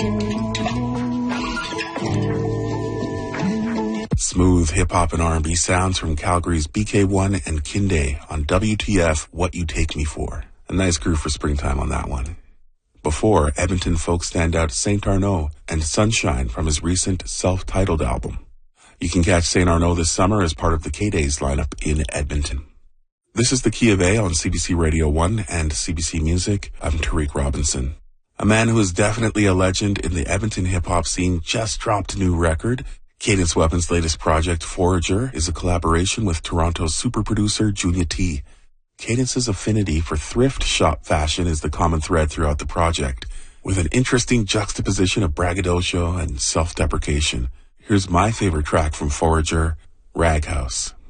Smooth hip-hop and R&B sounds from Calgary's BK1 and Kinde on WTF What You Take Me For. A nice groove for springtime on that one. Before, Edmonton folk standout St. Arnaud and Sunshine from his recent self-titled album. You can catch St. Arnaud this summer as part of the K-Days lineup in Edmonton. This is The Key of A on CBC Radio 1 and CBC Music. I'm Tariq Robinson. A man who is definitely a legend in the Edmonton hip-hop scene just dropped a new record. Cadence Weapon's latest project, Forager, is a collaboration with Toronto's super producer Junia T. Cadence's affinity for thrift shop fashion is the common thread throughout the project, with an interesting juxtaposition of braggadocio and self-deprecation. Here's my favorite track from Forager, Rag House.